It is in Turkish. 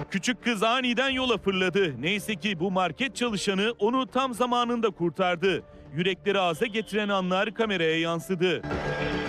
Küçük kız aniden yola fırladı. Neyse ki bu market çalışanı onu tam zamanında kurtardı. Yürekleri ağza getiren anlar kameraya yansıdı.